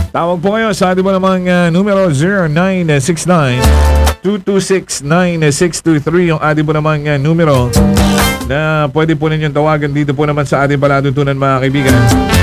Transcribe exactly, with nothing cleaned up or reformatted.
Tawag po kayo sa ating po namang uh, numero zero nine six nine, two two six, nine six two three yung ating po namang uh, numero na pwede po ninyong tawagan dito po naman sa ating palatuntunan mga kaibigan.